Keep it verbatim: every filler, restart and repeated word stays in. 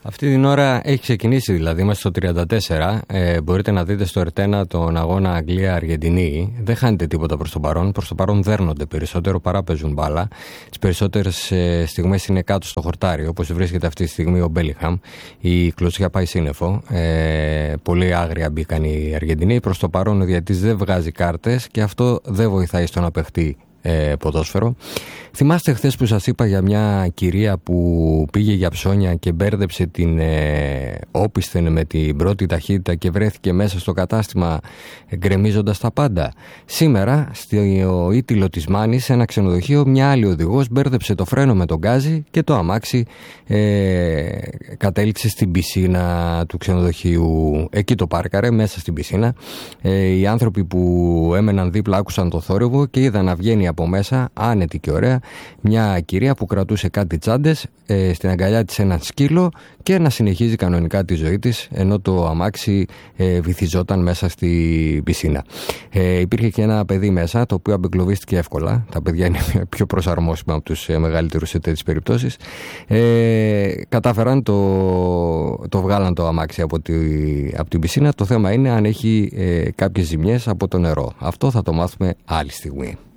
Αυτή την ώρα έχει ξεκινήσει, δηλαδή είμαστε στο τριάντα τέσσερα. Ε, μπορείτε να δείτε στο Ερτένα τον αγώνα Αγγλία-Αργεντινή. Δεν χάνετε τίποτα προς το παρόν. Προς το παρόν δέρνονται περισσότερο παρά παίζουν μπάλα. Τις περισσότερες ε, στιγμές είναι κάτω στο χορτάρι, όπως βρίσκεται αυτή τη στιγμή ο Μπέλιγχαμ. Η κλωτσιά πάει σύννεφο. Ε, πολύ άγρια μπήκαν οι Αργεντινοί. Προς το παρόν ο διαιτητής δεν βγάζει κάρτες και αυτό δεν βοηθάει στο να παιχτεί Ε, ποδόσφαιρο. Θυμάστε χθες που σας είπα για μια κυρία που πήγε για ψώνια και μπέρδεψε την ε, όπισθεν με την πρώτη ταχύτητα και βρέθηκε μέσα στο κατάστημα γκρεμίζοντας τα πάντα. Σήμερα στο Ήτυλο της Μάνης, σε ένα ξενοδοχείο, μια άλλη οδηγός μπέρδεψε το φρένο με τον γκάζι και το αμάξι ε, κατέληξε στην πισίνα του ξενοδοχείου. Εκεί το πάρκαρε, μέσα στην πισίνα. Ε, οι άνθρωποι που έμεναν δίπλα άκουσαν το θόρυβο και είδαν να βγαίνει από μέσα, άνετη και ωραία, μια κυρία που κρατούσε κάτι τσάντες, ε, στην αγκαλιά της έναν σκύλο και να συνεχίζει κανονικά τη ζωή της, ενώ το αμάξι ε, βυθιζόταν μέσα στη πισίνα. Ε, υπήρχε και ένα παιδί μέσα, το οποίο απεγκλωβίστηκε εύκολα. Τα παιδιά είναι πιο προσαρμόσιμα από τους ε, μεγαλύτερους σε τέτοιες περιπτώσεις. Ε, κατάφεραν, το, το βγάλαν το αμάξι από, τη, από την πισίνα. Το θέμα είναι αν έχει ε, κάποιες ζημιές από το νερό. Αυτό θα το μάθουμε άλλη στιγμή.